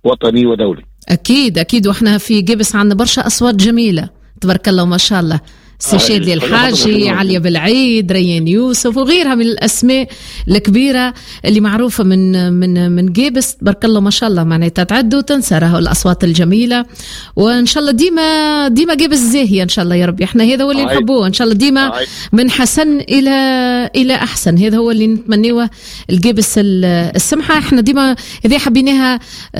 وطني ودولي. أكيد وإحنا في جبس عندنا برشا أصوات جميلة تبارك الله ما شاء الله. سي الحاجي، عليا بالعيد، ريان يوسف وغيرها من الأسماء الكبيرة اللي معروفة من جيبس تبارك الله ما شاء الله. معناتها تعد وتنسى راهو الأصوات الجميلة. وإن شاء الله ديما جيبس زاهية إن شاء الله يا ربي. إحنا هذا هو اللي نحبوه إن شاء الله، ديما من حسن إلى أحسن. هذا هو اللي نتمنيه الجيبس السمحة. إحنا ديما إذا حبيناها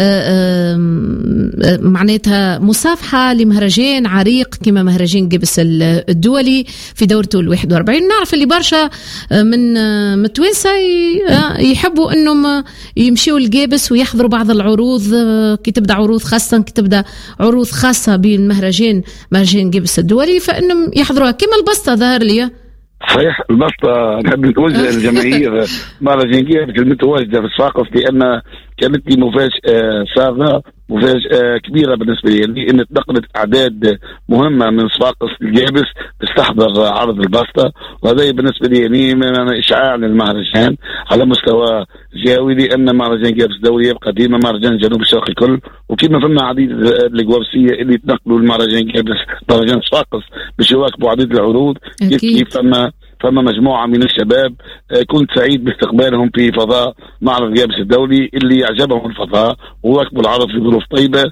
معناتها مصافحة لمهرجان عريق كما مهرجان جيبس الدولي في دورته 41. نعرف اللي برشا من التوانسة يحبوا انهم يمشيوا الجابس ويحضروا بعض العروض كي تبدا عروض خاصة كي تبدا عروض خاصة بالمهرجان مهرجان جابس الدولي فانهم يحضروها كما البسطة ظهر لي. صحيح البسطة نحب نتوجه للجماهير مهرجان جابس المتواجدة في الصاقف لأن كانت لي مفاجأة صاغة مفاجأة كبيرة بالنسبة لي إن تنقلت أعداد مهمة من صفاقس الجابس تستحضر عرض البسطة، وهذا بالنسبة لي إشعاع للمهرجان على مستوى جاوي، لأن مهرجان جابس الدولي يبقى ديما مهرجان جنوب الشرق الكل. وكما فما عديد الجوابسية اللي تنقلوا المهرجان جابس مهرجان صفاقس باش يواكبوا عديد العروض. كيف فما مجموعة من الشباب كنت سعيد باستقبالهم في فضاء معرض جابس الدولي اللي عجبهم الفضاء وواكبوا العرض في ظروف طيبة،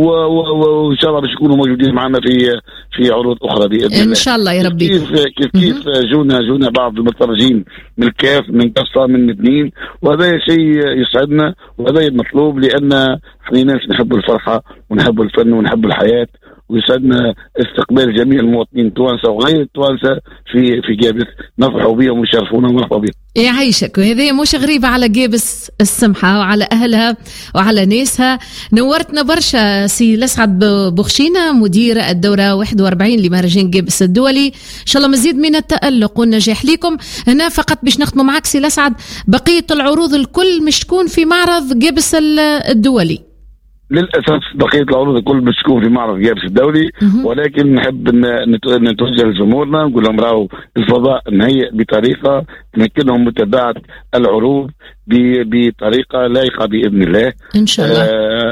وإن شاء الله باش يكونوا موجودين معنا في عروض أخرى بإذن الله إن شاء الله يا ربي. كيف جونا بعض المتفرجين من الكاف من قصة من مدنين، وهذا شيء يسعدنا وهذا المطلوب، لأن احنا ناس نحب الفرحة ونحب الفن ونحب الحياة، ويسعدنا استقبال جميع المواطنين التوانسة وغير التوانسة في جابس. نفرحوا بهم ويشرفونا ونرحبوا بهم. يعيشك. وهذه مش غريبة على جابس السمحة وعلى أهلها وعلى ناسها. نورتنا برشا سي لسعد بخشينة مدير الدورة 41 لمهرجان جابس الدولي. إن شاء الله مزيد من التألق والنجاح لكم هنا. فقط باش نختم معك سي لسعد، بقية العروض الكل مش تكون في معرض جابس الدولي؟ للأسف بقية العروض الكل مش تكون في معرض جابس الدولي، ولكن نحب نتوجه لجمهورنا نقول لهم راهو الفضاء نهيئ بطريقة تمكنهم متابعة العروض بطريقة لائقة بإذن الله إن شاء الله.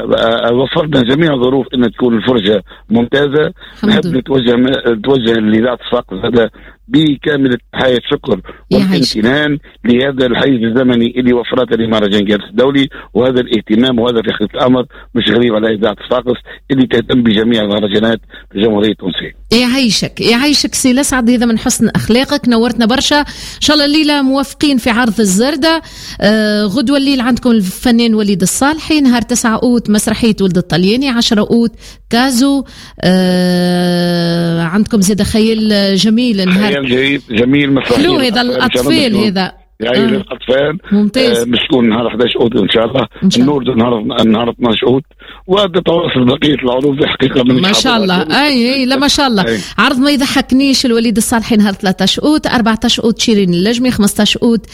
وفرنا جميع الظروف أن تكون الفرجة ممتازة. نحب نتوجه لإذاعة صفاقس هذا بكامل التحية الشكر والامتنان لهذا الحيز الزمني اللي وفرته لمهرجان جابس الدولي، وهذا الاهتمام وهذا في حقيقة الأمر مش غريب على إذاعة صفاقس اللي تهتم بجميع المهرجانات في الجمهورية التونسية. يعيشك سي لسعد، هذا من حسن أخلاقك. نورتنا برشا. إن شاء الله الليلة موافقين في عرض الزردة. غدوة الليل عندكم الفنان وليد الصالحي، نهار 9 أوت مسرحية ولد الطلياني، 10 أوت كازو. عندكم زيادة خيال جميل، نهار جميل مسرحية حلو هذا الأطفال هذا يعني للأطفال ممتاز. بتكون نهار 11 أوت إن شاء الله. النور نهار 12 أوت، وهذا تواصل بقية العروض في حقيقة من ما شاء الله. أي لا ما شاء الله. عرض ما يضحكنيش الوليد الصالحي نهار 13 أوت، 14 أوت شيرين اللجمي، 15 أوت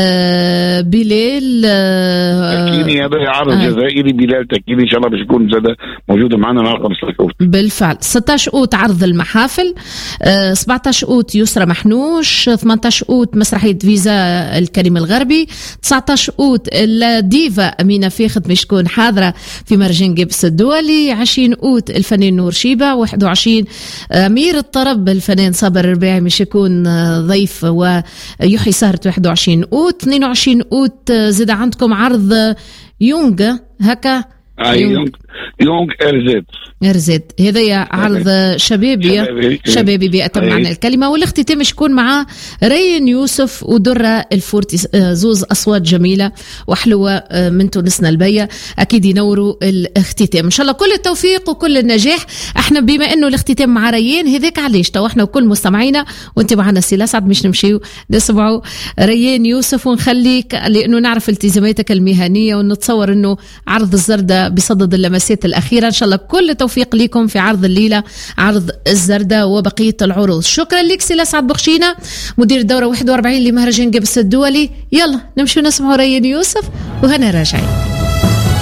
بلال تكيني. هذا عرض جزائري بلال تكيني إن شاء الله باش يكون زاد موجود معنا نهار 15 أوت بالفعل. 16 أوت عرض المحافل، 17 أوت يسرى محنوش، 18 أوت مسرحية فيزا الكريم الغربي، 19 أوت الديفا أمينة فاخت باش تكون حاضرة في مهرجان جابس الدولي، 20 أوت الفنان نور شيبة، 21 أمير الطرب الفنان صابر الرباعي مش يكون ضيف ويحيي سهرة 21 أوت، 22 أوت زاد عندكم عرض يونغ هكا يونغ ارزاد. هذا يا عرض شبابي بأتم معنى الكلمة. والاختتام شكون مع ريان يوسف ودرة الفورتي، زوز أصوات جميلة وحلوة من تونسنا البية، أكيد ينوروا الاختتام. إن شاء الله كل التوفيق وكل النجاح. احنا بما أنه الاختتام مع ريان هذاك علاش تو احنا وكل مستمعينا وانت معنا سي لسعد مش نمشيو نسمعوا ريان يوسف ونخليك، لأنه نعرف التزاماتك المهنية ونتصور أنه عرض الزردة بصدد اللمسات الأخيرة. إن شاء الله كل توفيق لكم في عرض الليلة، عرض الزردة وبقية العروض. شكرا لك سي لسعد بخشينة مدير الدورة 41 لمهرجان جابس الدولي. يلا نمشي نسمعوا ريان يوسف وهنا راجعين.